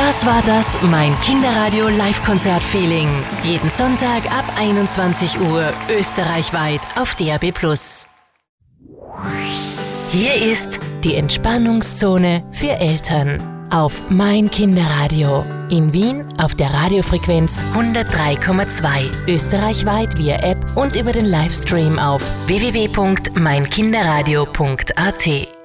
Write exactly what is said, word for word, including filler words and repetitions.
Das war das Mein Kinderradio Live-Konzert-Feeling. Jeden Sonntag ab einundzwanzig Uhr österreichweit auf D A B plus. Hier ist die Entspannungszone für Eltern auf Mein Kinderradio. In Wien auf der Radiofrequenz hundertdrei Komma zwei, österreichweit via App und über den Livestream auf w w w punkt mein kinderradio punkt a t.